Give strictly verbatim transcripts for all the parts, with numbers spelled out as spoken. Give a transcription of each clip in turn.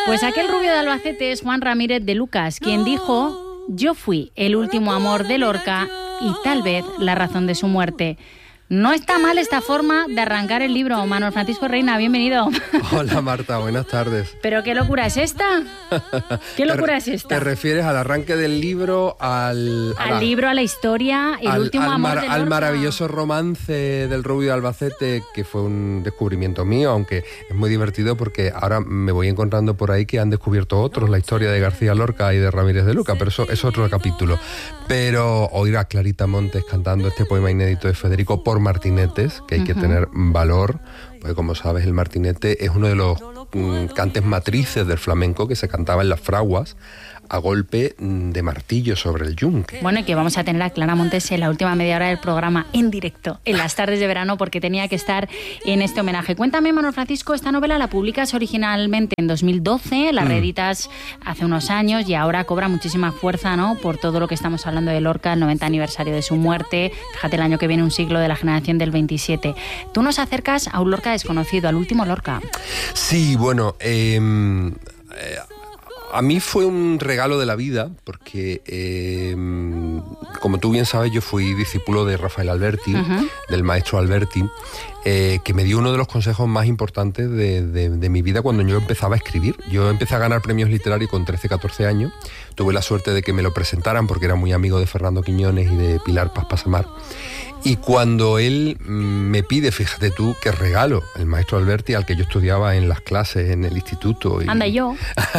Pues aquel rubio de Albacete es Juan Ramírez de Lucas, quien dijo: yo fui el último amor de Lorca y tal vez la razón de su muerte. No está mal esta forma de arrancar el libro. Manuel Francisco Reina, bienvenido. Hola Marta, buenas tardes. ¿Pero qué locura es esta? ¿Qué locura es esta? ¿Te refieres al arranque del libro, al... Al la, libro, a la historia, el al, último al amor mar, de Lorca? Al maravilloso romance del rubio de Albacete, que fue un descubrimiento mío, aunque es muy divertido porque ahora me voy encontrando por ahí que han descubierto otros la historia de García Lorca y de Ramírez de Lucas, pero eso es otro capítulo. Pero oír a Clarita Montes cantando este poema inédito de Federico por martinetes, que hay uh-huh. que tener valor, porque como sabes el martinete es uno de los mm, cantes matrices del flamenco que se cantaba en las fraguas a golpe de martillo sobre el yunque. Bueno, y que vamos a tener a Clara Montes en la última media hora del programa en directo, en las tardes de verano, porque tenía que estar en este homenaje. Cuéntame, Manuel Francisco, esta novela la publicas originalmente en dos mil doce, la mm. reeditas hace unos años y ahora cobra muchísima fuerza, ¿no?, por todo lo que estamos hablando de Lorca, el noventa aniversario de su muerte, fíjate, el año que viene un siglo de la generación del veintisiete. Tú nos acercas a un Lorca desconocido, al último Lorca. Sí, bueno, eh, eh, a mí fue un regalo de la vida porque, eh, como tú bien sabes, yo fui discípulo de Rafael Alberti, uh-huh. del maestro Alberti, eh, que me dio uno de los consejos más importantes de, de, de mi vida cuando yo empezaba a escribir. Yo empecé a ganar premios literarios con trece, catorce años. Tuve la suerte de que me lo presentaran porque era muy amigo de Fernando Quiñones y de Pilar Paz Pasamar. Y cuando él me pide, fíjate tú, qué regalo, el maestro Alberti, al que yo estudiaba en las clases en el instituto. Y Anda yo.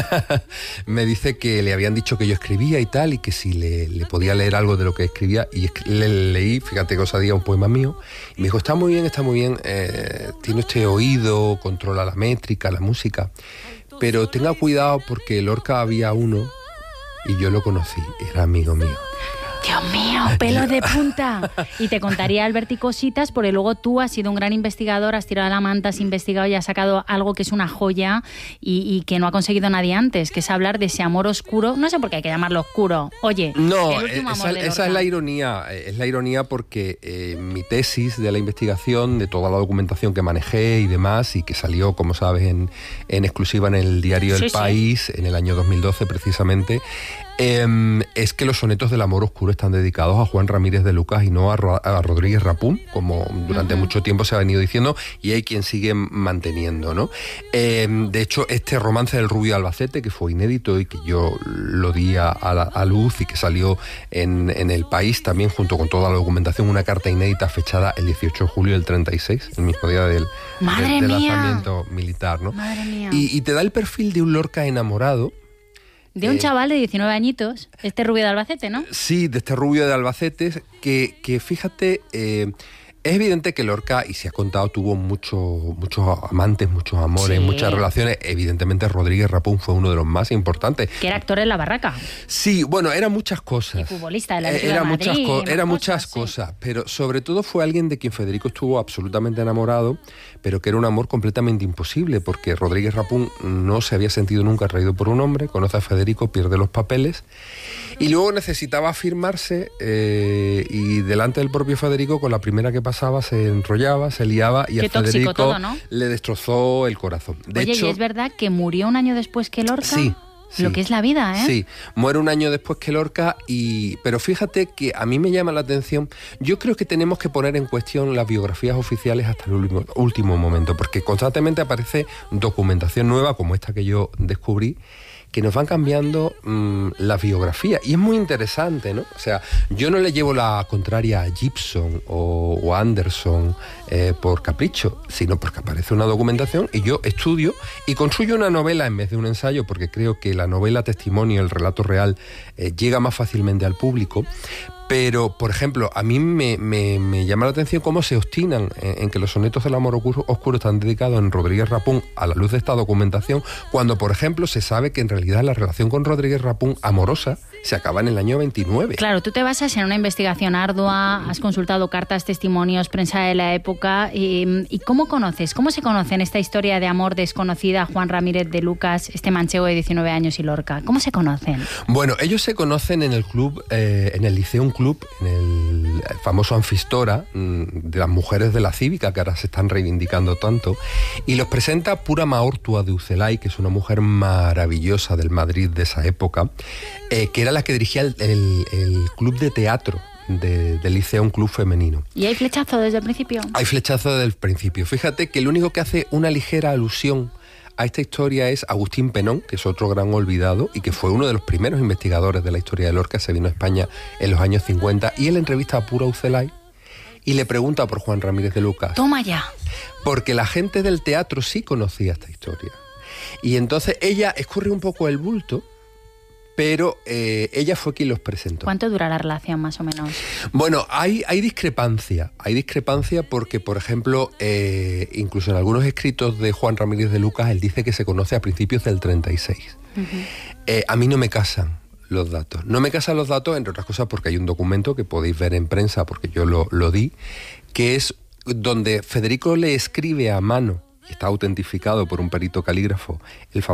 me dice que le habían dicho que yo escribía y tal, y que si le, le podía leer algo de lo que escribía. Y le leí, fíjate que os día un poema mío. Y me dijo, está muy bien, está muy bien, eh, tiene este oído, controla la métrica, la música. Pero tenga cuidado porque Lorca había uno, y yo lo conocí, era amigo mío. Dios mío, pelos de punta. Y te contaría Alberti cositas, porque luego tú has sido un gran investigador, has tirado la manta, has investigado y has sacado algo que es una joya y, y que no ha conseguido nadie antes, que es hablar de ese amor oscuro. No sé por qué hay que llamarlo oscuro. Oye, no, el último esa, amor de Lorca. Esa es la ironía. Es la ironía porque eh, mi tesis de la investigación, de toda la documentación que manejé y demás, y que salió, como sabes, en, en exclusiva en el diario El sí, País, sí. en el año dos mil doce precisamente, Eh, es que los sonetos del amor oscuro están dedicados a Juan Ramírez de Lucas y no a, Ro- a Rodríguez Rapún, como durante uh-huh. mucho tiempo se ha venido diciendo, y hay quien sigue manteniendo, ¿no? Eh, de hecho, este romance del rubio de Albacete, que fue inédito y que yo lo di a, a, a luz y que salió en, en El País también, junto con toda la documentación, una carta inédita fechada el dieciocho de julio del treinta y seis, el mismo día del, del, del lanzamiento militar, ¿no? Madre mía. Y, y te da el perfil de un Lorca enamorado. De un eh, chaval de diecinueve añitos, este rubio de Albacete, ¿no? Sí, de este rubio de Albacete, que, que fíjate, eh, es evidente que Lorca, y se ha contado, tuvo mucho, muchos amantes, muchos amores, sí. muchas relaciones. Evidentemente Rodríguez Rapún fue uno de los más importantes. Que era actor en La Barraca. Sí, bueno, eran muchas cosas. Y futbolista de la eh, Ciudad Era de muchas, Madrid, co- era cosas, muchas sí. cosas, pero sobre todo fue alguien de quien Federico estuvo absolutamente enamorado, pero que era un amor completamente imposible, porque Rodríguez Rapún no se había sentido nunca atraído por un hombre, conoce a Federico, pierde los papeles, y luego necesitaba afirmarse, eh, y delante del propio Federico, con la primera que pasaba, se enrollaba, se liaba, y Qué a Federico todo, ¿no? le destrozó el corazón. De Oye, hecho, ¿y es verdad que murió un año después que Lorca? Sí. Sí, lo que es la vida, ¿eh? Sí, muere un año después que Lorca, y pero fíjate que a mí me llama la atención. Yo creo que tenemos que poner en cuestión las biografías oficiales hasta el último, último momento, porque constantemente aparece documentación nueva, como esta que yo descubrí, que nos van cambiando mmm, la biografía, y es muy interesante, ¿no? O sea, yo no le llevo la contraria a Gibson o, o Anderson eh, por capricho, sino porque aparece una documentación y yo estudio y construyo una novela en vez de un ensayo, porque creo que la novela testimonio, el relato real, eh, llega más fácilmente al público. Pero, por ejemplo, a mí me, me, me llama la atención cómo se obstinan en, en que los sonetos del amor oscuro, oscuro están dedicados en Rodríguez Rapún a la luz de esta documentación, cuando, por ejemplo, se sabe que en realidad la relación con Rodríguez Rapún amorosa se acaba en el año veintinueve. Claro, tú te basas en una investigación ardua, has consultado cartas, testimonios, prensa de la época. ¿Y, y cómo conoces, cómo se conoce en esta historia de amor desconocida Juan Ramírez de Lucas, este manchego de diecinueve años y Lorca? ¿Cómo se conocen? Bueno, ellos se conocen en el club, eh, en el Liceo Club, en el el famoso Anfistora, de las mujeres de la cívica, que ahora se están reivindicando tanto, y los presenta Pura Maortua de Ucelay, que es una mujer maravillosa del Madrid de esa época, eh, que era la que dirigía el, el, el club de teatro de, del Liceo, un club femenino. ¿Y hay flechazo desde el principio? Hay flechazo desde el principio. Fíjate que el único que hace una ligera alusión a esta historia es Agustín Penón, que es otro gran olvidado y que fue uno de los primeros investigadores de la historia de Lorca. Se vino a España en los años cincuenta y él entrevista a Pura Ucelay y le pregunta por Juan Ramírez de Lucas. Toma ya. Porque la gente del teatro sí conocía esta historia. Y entonces ella escurre un poco el bulto, pero eh, ella fue quien los presentó. ¿Cuánto dura la relación, más o menos? Bueno, hay, hay discrepancia. Hay discrepancia porque, por ejemplo, eh, incluso en algunos escritos de Juan Ramírez de Lucas, él dice que se conoce a principios del treinta y seis. Uh-huh. Eh, a mí no me casan los datos. No me casan los datos, entre otras cosas, porque hay un documento que podéis ver en prensa, porque yo lo, lo di, que es donde Federico le escribe a mano, está autentificado por un perito calígrafo, el famoso